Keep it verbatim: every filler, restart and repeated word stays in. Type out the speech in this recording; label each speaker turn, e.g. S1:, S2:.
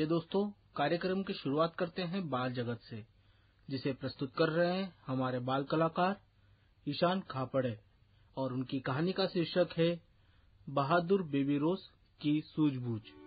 S1: आइए दोस्तों, कार्यक्रम की शुरुआत करते हैं बाल जगत से, जिसे प्रस्तुत कर रहे हैं हमारे बाल कलाकार ईशान खापड़े। और उनकी कहानी का शीर्षक है बहादुर बेबी रोज की सूझबूझ।